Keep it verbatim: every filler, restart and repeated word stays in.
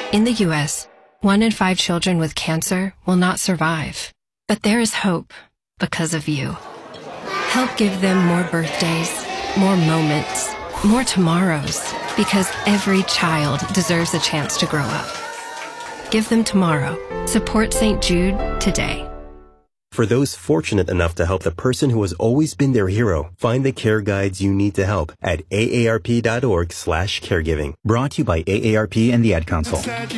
In the U S, one in five children with cancer will not survive. But there is hope because of you. Help give them more birthdays, more moments, more tomorrows, because every child deserves a chance to grow up. Give them tomorrow. Support Saint Jude today. For those fortunate enough to help the person who has always been their hero, find the care guides you need to help at A A R P dot org slash caregiving. Brought to you by A A R P and the Ad Council.